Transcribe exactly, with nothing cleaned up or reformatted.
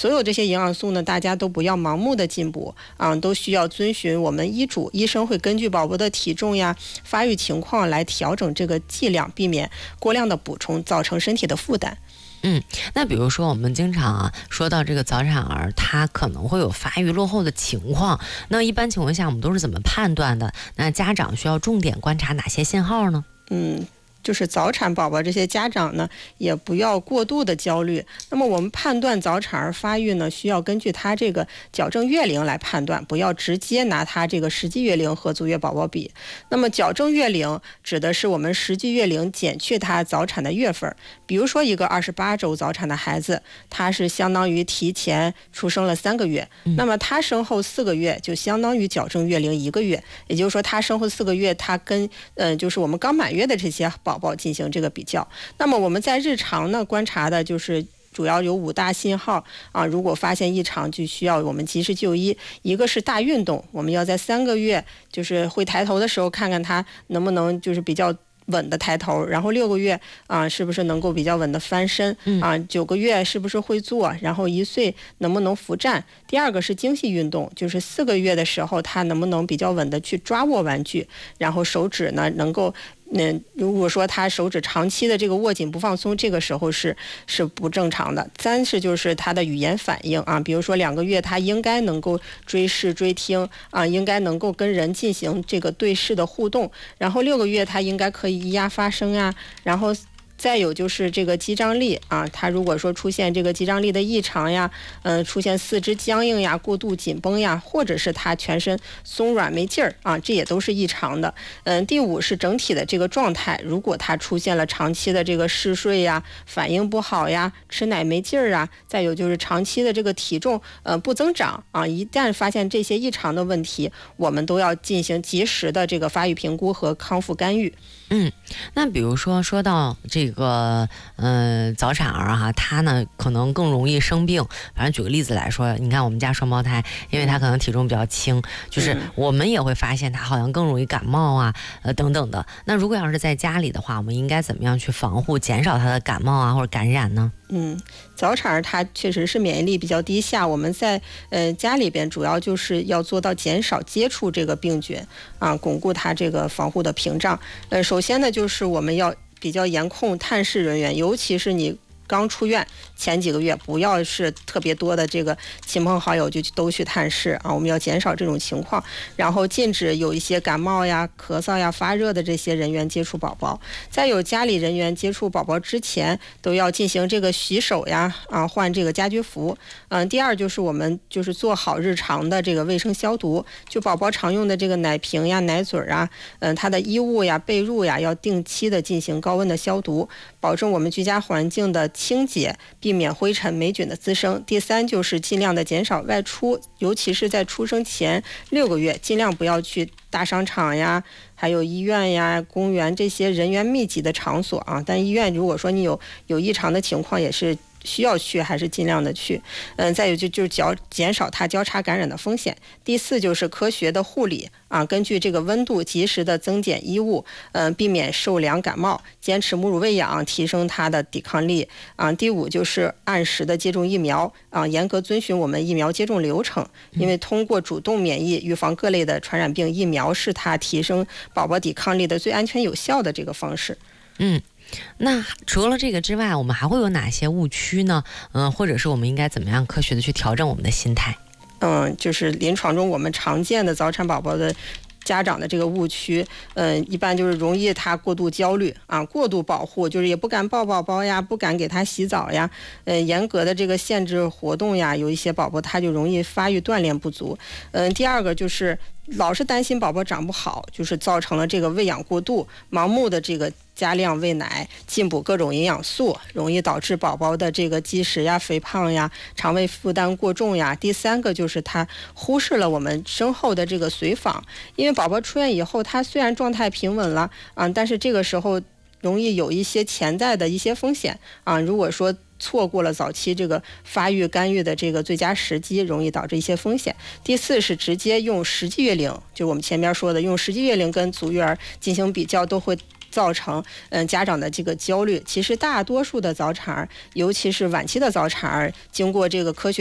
所有这些营养素呢，大家都不要盲目的进补啊，都需要遵循我们医嘱，医生会根据宝宝的体重呀、发育情况来调整这个剂量，避免过量的补充造成身体的负担。 嗯，那比如说我们经常啊说到这个早产儿，他可能会有发育落后的情况，那一般情况下我们都是怎么判断的？那家长需要重点观察哪些信号呢？ 嗯。就是早产宝宝这些家长呢，也不要过度的焦虑。那么我们判断早产儿发育呢，需要根据他这个矫正月龄来判断，不要直接拿他这个实际月龄和足月宝宝比。那么矫正月龄指的是我们实际月龄减去他早产的月份。比如说一个二十八周早产的孩子，他是相当于提前出生了三个月， 嗯、 那么他生后四个月就相当于矫正月龄一个月，也就是说他生后四个月，他跟呃就是我们刚满月的这些宝宝宝宝进行这个比较。那么我们在日常呢观察的就是主要有五大信号啊，如果发现异常就需要我们及时就医。一个是大运动，我们要在三个月就是会抬头的时候看看他能不能就是比较稳的抬头，然后六个月啊是不是能够比较稳的翻身啊，九个月是不是会坐，然后一岁能不能扶站。第二个是精细运动，就是四个月的时候他能不能比较稳的去抓握玩具，然后手指呢能够那如果说他手指长期的这个握紧不放松，这个时候是是不正常的。三是就是他的语言反应啊，比如说两个月他应该能够追视追听啊，应该能够跟人进行这个对视的互动，然后六个月他应该可以咿呀发声啊，然后再有就是这个肌张力啊，他如果说出现这个肌张力的异常呀，嗯、呃，出现四肢僵硬呀、过度紧绷呀，或者是他全身松软没劲儿啊，这也都是异常的。嗯、呃，第五是整体的这个状态，如果他出现了长期的这个嗜睡呀、反应不好呀、吃奶没劲儿啊，再有就是长期的这个体重呃不增长啊，一旦发现这些异常的问题，我们都要进行及时的这个发育评估和康复干预。 嗯，那比如说说到这个，呃，早产儿哈，他呢可能更容易生病。反正举个例子来说，你看我们家双胞胎，因为他可能体重比较轻，就是我们也会发现他好像更容易感冒啊，呃等等的。那如果要是在家里的话，我们应该怎么样去防护，减少他的感冒啊或者感染呢？ 嗯，早产儿他确实是免疫力比较低下，我们在呃家里边主要就是要做到减少接触这个病菌啊，巩固它这个防护的屏障。呃，首先呢就是我们要比较严控探视人员，尤其是你刚出院前几个月，不要是特别多的这个亲朋好友就都去探视啊，我们要减少这种情况，然后禁止有一些感冒呀、咳嗽呀、发热的这些人员接触宝宝。再有家里人员接触宝宝之前都要进行这个洗手呀，啊换这个家居服。嗯，第二就是我们就是做好日常的这个卫生消毒，就宝宝常用的这个奶瓶呀、奶嘴啊，嗯，他的衣物呀、被褥呀要定期的进行高温的消毒，保证我们居家环境的清洁，避免灰尘霉菌的滋生。第三就是尽量的减少外出，尤其是在出生前六个月，尽量不要去大商场呀，还有医院呀、公园这些人员密集的场所啊。但医院如果说你有有异常的情况，也是需要去，还是尽量的去。嗯，再有就就是减减少它交叉感染的风险。第四就是科学的护理啊，根据这个温度及时的增减衣物，嗯、呃，避免受凉感冒，坚持母乳喂养，提升它的抵抗力啊。第五就是按时的接种疫苗啊，严格遵循我们疫苗接种流程，因为通过主动免疫预防各类的传染病，疫苗是它提升宝宝抵抗力的最安全有效的这个方式。 嗯。那除了这个之外，我们还会有哪些误区呢？嗯、呃，或者是我们应该怎么样科学的去调整我们的心态？ 嗯，就是临床中我们常见的早产宝宝的家长的这个误区，嗯，一般就是容易他过度焦虑啊，过度保护，就是也不敢抱宝宝呀，不敢给他洗澡呀，呃，严格的这个限制活动呀，有一些宝宝他就容易发育锻炼不足。嗯，第二个就是老是担心宝宝长不好，就是造成了这个喂养过度，盲目的这个加量喂奶，进补各种营养素，容易导致宝宝的这个积食呀、肥胖呀、肠胃负担过重呀。第三个就是他忽视了我们身后的这个随访，因为宝宝出院以后，他虽然状态平稳了啊，但是这个时候容易有一些潜在的一些风险啊。如果说错过了早期这个发育干预的这个最佳时机，容易导致一些风险。第四是直接用实际月龄，就我们前面说的用实际月龄跟足月儿进行比较，都会造成嗯家长的这个焦虑。其实大多数的早产儿，尤其是晚期的早产儿，经过这个科学